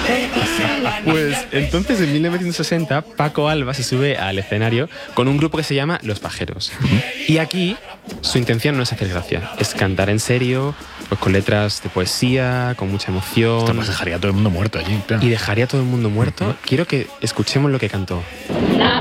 Pues entonces en 1960 Paco Alba se sube al escenario con un grupo que se llama Los Pajeros. Y aquí su intención no es hacer gracia, es cantar en serio, pues con letras de poesía, con mucha emoción. Pues dejaría a todo el mundo muerto allí, claro. Y dejaría a todo el mundo muerto. Quiero que escuchemos lo que cantó. La